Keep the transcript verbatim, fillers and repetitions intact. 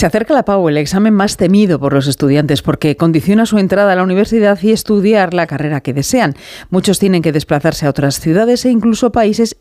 Se acerca la PAU, el examen más temido por los estudiantes, porque condiciona su entrada a la universidad y estudiar la carrera que desean. Muchos tienen que desplazarse a otras ciudades e incluso países